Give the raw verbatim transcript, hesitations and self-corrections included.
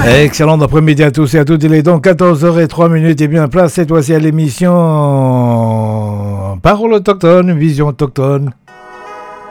Excellent après-midi à tous et à toutes. Il est donc quatorze heures zéro trois minutes. Et bien, place cette fois-ci à l'émission Parole autochtone, vision autochtone.